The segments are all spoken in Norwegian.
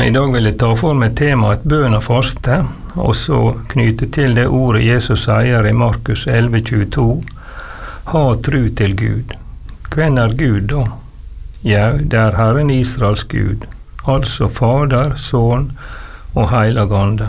I dag vil jeg ta for meg temaet bøn og faste, og så knytte til det ordet Jesus sier i Markus 11:22. Ha tru til Gud. Hvem er Gud da? Ja, det er Herren Israels Gud, altså Fader, Sønn og Heilag Ande.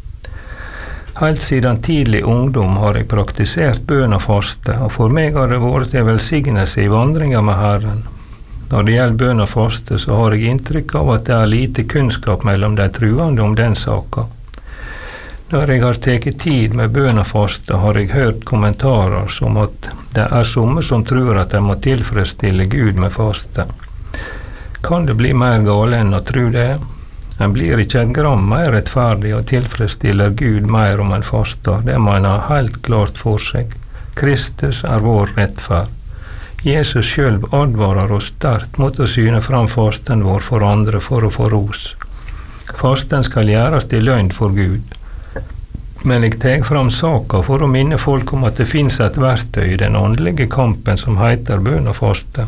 Helt siden tidlig ungdom har jeg praktisert bøn og faste, og for meg har det vært en velsignelse i vandringa med Herren. Når det gjelder bøn og faste, så har jeg inntrykk av at det er lite kunnskap mellom de truende om den saka. Når jeg har tatt tid med bøn og faste, har jeg hørt kommentarer som at det er somme som tror at de må tilfredsstille Gud med faste. Kan det bli mer gale enn å tro det? En blir ikke et gram mer rettferdig og tilfredsstiller Gud mer om en faster. Det må en ha helt klart for seg. Kristus er vår rettferd. Jesus selv advarer oss sterkt mot å syne fram fasten vår for andre for å få ros. Fasten skal gjøres til løgn for Gud. Men jeg tar fram saka for å minne folk om at det finnes et verktøy i den åndelige kampen som heter bøn og faste.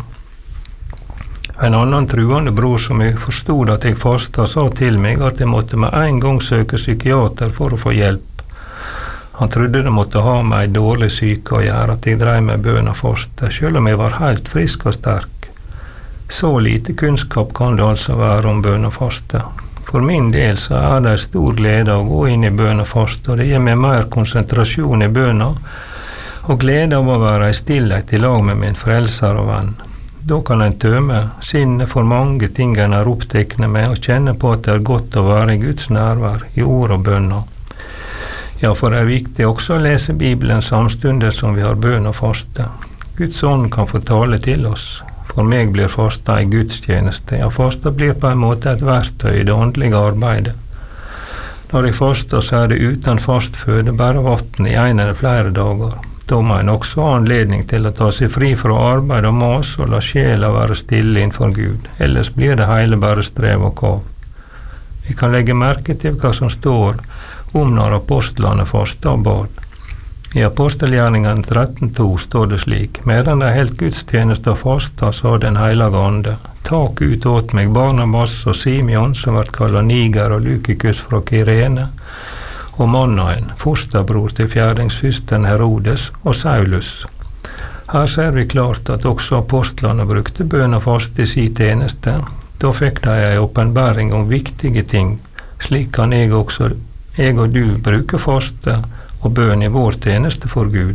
En annen truende bror som jeg forstod at jeg fastet, sa til meg at jeg måtte med en gang søke psykiater for å få hjelp. Han trodde det måtte ha med en dårlig syke å gjøre at jeg drev med bøn og faste, selv om jeg var helt frisk og sterk. Så lite kunnskap kan det altså være om bøn og faste. For min del så er det stor glede å gå inn i bøn og faste, og det gir meg mer konsentrasjon i bønna, og glede av å være i stillhet i lag med min frelser og venn. Da kan en tømme sinnet for mange ting en er opptekne med, og kjenne på at det er godt å være i Guds nærvær, i ord og bønner. Ja, for det er viktig også å lese Bibelen samtidig som vi har bøn og faste. Guds ånd kan få tale til oss. For meg blir fasta en gudstjeneste. Ja, fasta blir på en måte et verktøy i det åndelige arbeidet. Når jeg faster, så er det uten fast føde, bare vann i en eller flere dager. Da må en også ha anledning til å ta seg fri fra arbeid og mas og la sjela være stille innenfor Gud. Ellers blir det hele bare strev og kav. Vi kan legge merke til hva som står om når apostlene fastet og bad. I apostelgjerningene 13:2 står det slik: Medan de helt gudstjeneste og fastet, sa den Heilige Ande: Tak ut åt meg Barnabas og Simeon, som vært kallet Niger, og Lukikus fra Kyrene, og Mannaen, forstabror til fjærdingsfyrsten Herodes, og Saulus. Her ser vi klart at også apostlene brukte bøn og faste i sin tjeneste. Da fikk de en åpenbaring om viktige ting. Slik kan jeg og du bruke faste og bøn i vår tjeneste for Gud.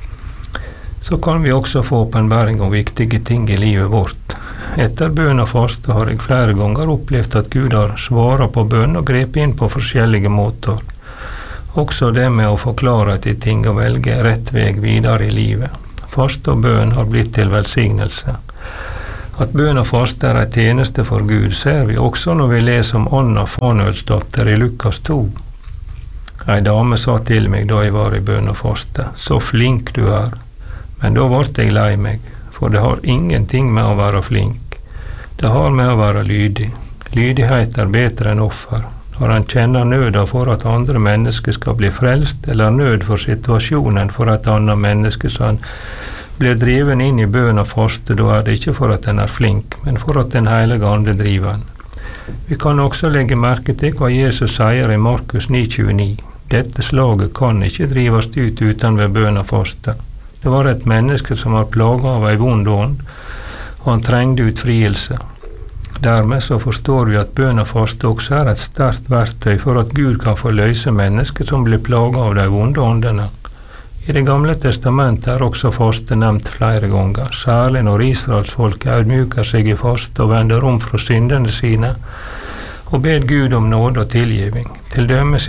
Så kan vi også få åpenbaring om viktige ting i livet vårt. Etter bøn og faste har jeg flere ganger opplevd at Gud har svaret på bønn og grepet inn på forskjellige måter. Også det med å forklare til ting og velge rett vei videre i livet. Faste og bøn har blitt til velsignelse. At bøn og faste er en tjeneste for Gud, ser vi også når vi leser om Anna Fanuelsdatter i Lukas 2. Ei dame sa til meg da jeg var i bøn og faste: Så flink du er. Men da ble jeg lei meg, for det har ingenting med å være flink. Det har med å være lydig. Lydighet er bedre enn offer. Når han kjenner nøda for at andre mennesker skal bli frelst, eller nød for situasjonen for et annet menneske, så han blir driven inn i bøn og faste, da er det ikke for at en er flink, men for at den Heilige Ande driver han. Vi kan også legge merke til hva Jesus sier i Markus 9:29. Dette slaget kan ikke drives ut uten ved bøn og faste. Det var et menneske som var plaget av ei vond ånd, og han trengte utfrielse. Dermed så forstår vi at bøn og faste også er et sterkt verktøy for at Gud kan få løse mennesker som blir plaget av de vonde åndene. I Det gamle testamentet er også faste nevnt flere ganger, særlig når Israelsfolket audmjuker seg i faste og vender om fra syndene sine og ber Gud om nåde og tilgivning. Til dømes i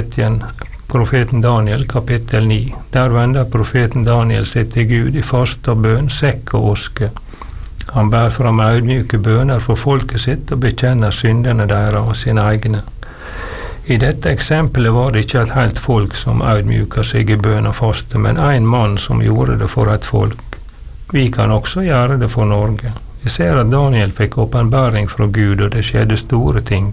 profeten Daniel kapittel 9. Der vender profeten Daniel seg til Gud i faste og bønn, sekk og oske. Han bær fram audmjuke bønner for folket sitt og bekjenner syndene deres og sine egne. I dette eksempelet var det ikke et helt folk som audmjuka seg i bøn og faste, men en mann som gjorde det for et folk. Vi kan også gjøre det for Norge. Vi ser at Daniel fikk åpenbaring fra Gud, og det skjedde store ting.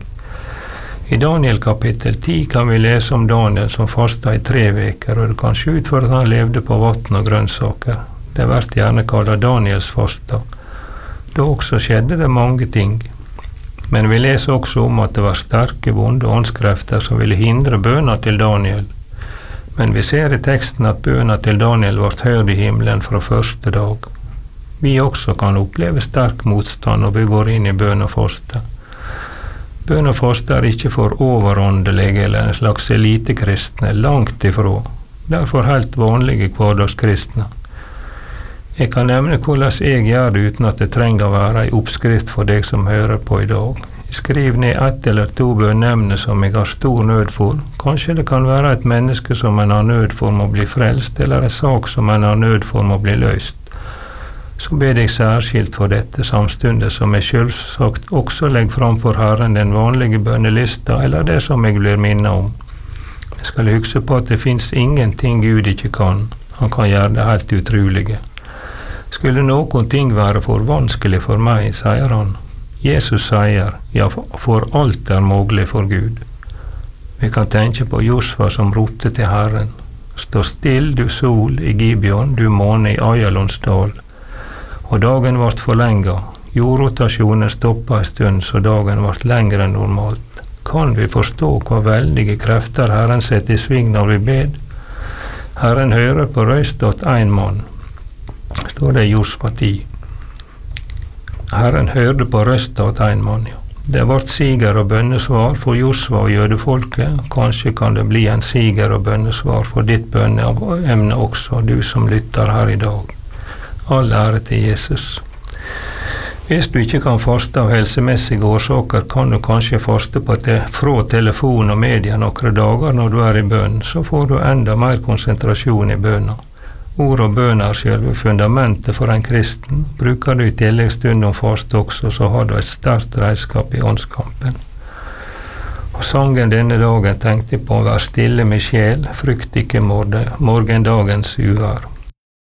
I Daniel kapittel 10 kan vi lese om Daniel som fastet i 3 veker, og det kan se ut for at han levde på vann og grønnsaker. Det blir gjerne kalt Daniels fasta. Da også skjedde det mange ting. Men vi leser også om at det var sterke, vonde åndskrefter som ville hindre bønna til Daniel. Men vi ser i teksten at bønna til Daniel ble hørt i himmelen fra første dag. Vi også kan oppleve sterk motstand når vi går inn i bønn og faste. Bønn og faste er ikke for overåndelige eller en slags elitekristne, langt ifra. Det er for helt vanlige hverdagskristne. Jeg kan nevne hvordan jeg gjør det uten at det trenger å være en oppskrift for deg som hører på i dag. Skriv ned 1 eller 2 bønneemner som jeg har stor nød for. Kanskje det kan være et menneske som en har nød for må bli frelst, eller en sak som en har nød for må bli løst. Så ber jeg særskilt for dette, samtidig som jeg selvsagt også legger fram for Herren den vanlige bønnelista, eller det som jeg blir minnet om. Jeg skal huske på at det finnes ingenting Gud ikke kan. Han kan gjøre det helt utrolige. Skulle noen ting være for vanskelig for meg, sier han. Jesus sier, ja, for alt er mulig for Gud. Vi kan tenke på Josva som ropte til Herren. Stå still, du sol i Gibeon, du måne i Ajalons dal. Og dagen ble forlenget. Jordrotasjonen stoppet en stund, så dagen ble lengre enn normalt. Kan vi forstå hva veldige krefter Herren setter i sving når vi ber? Herren hører på røyst åt en mann. Står det i Josva 10. Herren hørte på røsta åt en mann, ja. Det ble siger og bønnesvar for Josva og jødefolket. Kanskje kan det bli en siger og bønnesvar for ditt bønneemne også, du som lytter her i dag. All ære til Jesus. Hvis du ikke kan faste av helsemessige årsaker, kan du kanskje faste fra telefon og media noen dager når du er i bønn, så får du enda mer konsentrasjon i bønna. Ord og bønn er selve fundamentet for en kristen. Bruker du i tilleggsstund om faste også, så har du et sterkt redskap i åndskampen. Og sangen denne dagen tenkte på å være stille med sjel, frykt ikke morgendagens uvær.